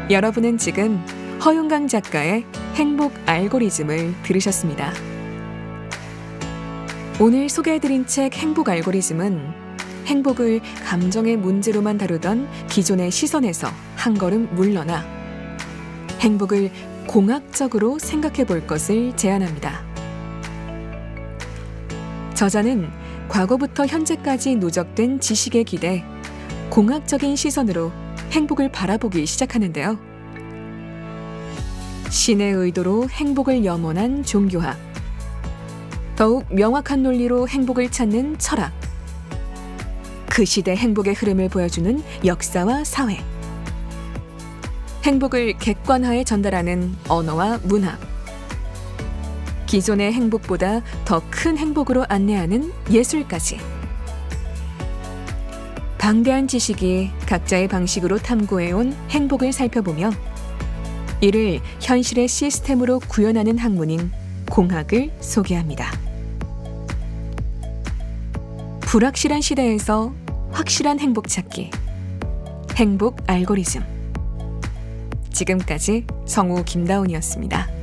여러분은 지금 허윤강 작가의 행복 알고리즘을 들으셨습니다. 오늘 소개해드린 책 행복 알고리즘은 행복을 감정의 문제로만 다루던 기존의 시선에서 한 걸음 물러나 행복을 공학적으로 생각해 볼 것을 제안합니다. 저자는 과거부터 현재까지 누적된 지식에 기대 공학적인 시선으로 행복을 바라보기 시작하는데요. 신의 의도로 행복을 염원한 종교학, 더욱 명확한 논리로 행복을 찾는 철학, 그 시대 행복의 흐름을 보여주는 역사와 사회, 행복을 객관화해 전달하는 언어와 문학, 기존의 행복보다 더 큰 행복으로 안내하는 예술까지. 방대한 지식이 각자의 방식으로 탐구해온 행복을 살펴보며 이를 현실의 시스템으로 구현하는 학문인 공학을 소개합니다. 불확실한 시대에서 확실한 행복 찾기, 행복 알고리즘. 지금까지 성우 김다운이었습니다.